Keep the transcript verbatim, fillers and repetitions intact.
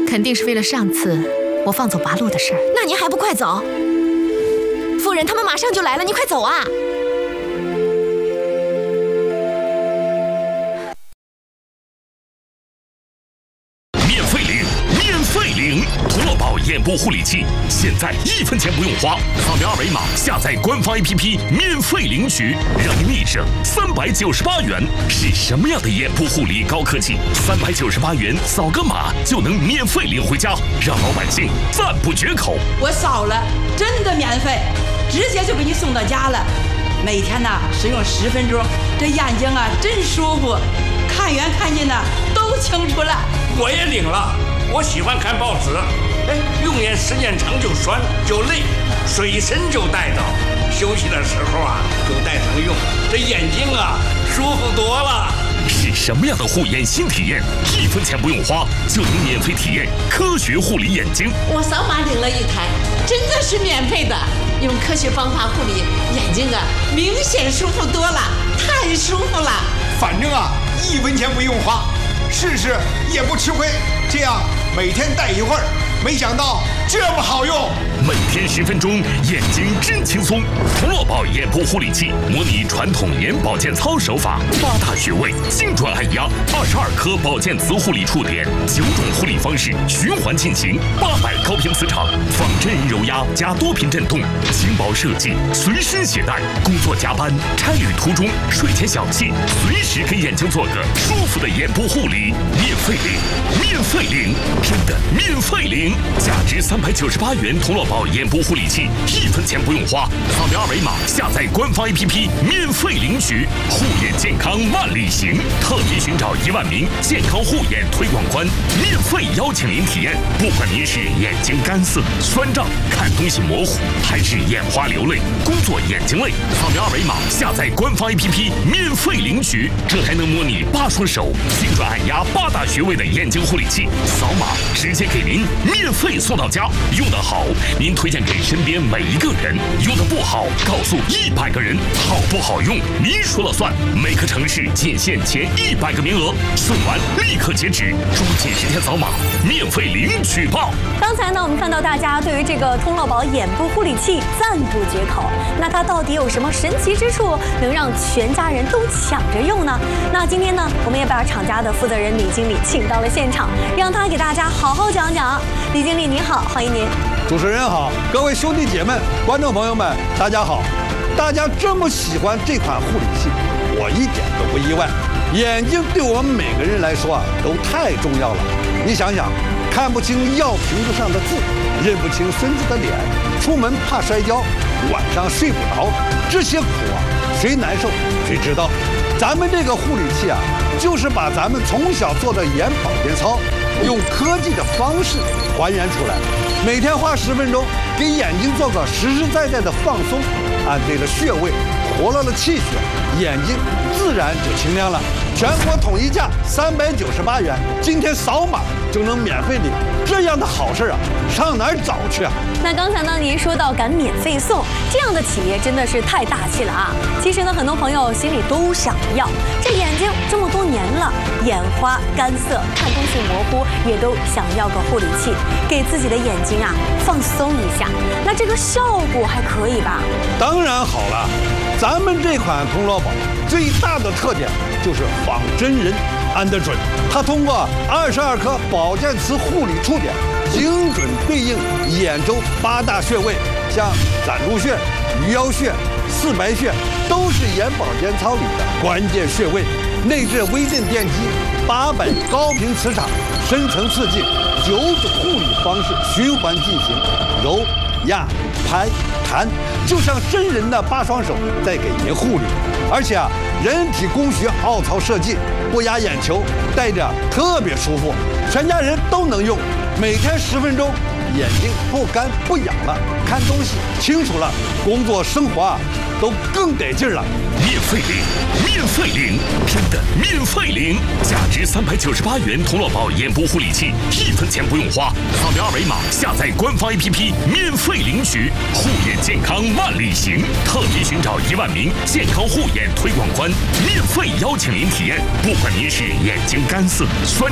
肯定是为了上次我放走八路的事儿。 那您还不快走？夫人，他们马上就来了，你快走啊！ 免费领，免费领！童乐宝眼部护理器，现在一分钱不用花，扫描二维码下载官方 A P P 免费领取，让你立省三百九十八元。是什么样的眼部护理高科技？三百九十八元扫个码就能免费领回家，让老百姓赞不绝口。 我扫了，真的免费，直接就给你送到家了。每天呢使用十分钟，这眼睛啊真舒服，看远看近呢都清楚了。 我也领了，我喜欢看报纸，哎，用眼时间长就酸就累，随身就带着，休息的时候啊就带上用，这眼睛啊舒服多了。 是什么样的护眼新体验？一分钱不用花就能免费体验科学护理眼睛。 我扫码领了一台，真的是免费的，用科学方法护理眼睛啊，明显舒服多了，太舒服了。 反正啊，一分钱不用花，试试也不吃亏。这样每天戴一会儿，没想到这么好用。 每天十分钟，眼睛真轻松。童乐宝眼部护理器模拟传统眼保健操手法，八大穴位精准按压，二十二颗保健磁护理触点，九种护理方式循环进行，八百高频磁场，仿真人揉压加多频震动，轻薄设计，随身携带。工作加班、差旅途中、睡前小憩，随时给眼睛做个舒服的眼部护理，免费领，免费领，真的免费领，价值三百九十八元。童乐宝眼部护理器，一分钱不用花，扫描二维码下载官方 A P P 免费领取，护眼健康万里行，特别寻找一万名健康护眼推广官，免费邀请您体验。不管您是眼睛干涩、酸胀、看东西模糊，还是眼花流泪、工作眼睛累，扫描二维码下载官方 A P P 免费领取，这还能模拟八双手精准按压八大穴位的眼睛护理器，扫码直接给您免费送到家。用得好，您推荐给身边每一个人；用得不好，告诉一百个人。好不好用，您说了算。每个城市仅限前一百个名额，送完立刻截止，抓紧时间扫码，免费领取吧。 刚才呢，我们看到大家对于这个通乐宝眼部护理器赞不绝口。那它到底有什么神奇之处，能让全家人都抢着用呢？那今天呢，我们也把厂家的负责人李经理请到了现场，让他给大家好好讲讲。李经理您好，欢迎您。 主持人好，各位兄弟姐妹、观众朋友们，大家好！大家这么喜欢这款护理器，我一点都不意外。眼睛对我们每个人来说啊，都太重要了。你想想，看不清药瓶子上的字，认不清孙子的脸，出门怕摔跤，晚上睡不着，这些苦啊，谁难受谁知道。咱们这个护理器啊，就是把咱们从小做的眼保健操，用科技的方式还原出来。每天花十分钟，给眼睛做个实实在在的放松，按对了穴位，活络了气血，眼睛自然就清亮了。全国统一价三百九十八元，今天扫码就能免费领，这样的好事啊，上哪儿找去啊？ 那刚才呢，您说到敢免费送，这样的企业真的是太大气了啊！其实呢，很多朋友心里都想要，这眼睛这么多年了，眼花、干涩、看东西模糊，也都想要个护理器，给自己的眼睛啊放松一下。那这个效果还可以吧？ 当然好了，咱们这款通乐宝最大的特点就是仿真人按得准，它通过二十二颗保健磁护理触点，精准对应眼周八大穴位，像攒露穴、鱼腰穴、四白穴，都是眼保健操里的关键穴位。内置微电电机，八百高频磁场，深层刺激，九种护理方式循环进行，揉、压、拍、弹，就像真人的八双手在给您护理。而且啊，人体工学凹槽设计，不压眼球，戴着特别舒服，全家人都能用。每天十分钟，眼睛不干不痒了，看东西清楚了，工作生活啊都更得劲了。 免费领，免费领，真的免费领！价值三百九十八元童乐宝眼部护理器，一分钱不用花，扫描二维码下载官方 A P P 免费领取，护眼健康万里行，特别寻找一万名健康护眼推广官，免费邀请您体验。不管您是眼睛干涩、酸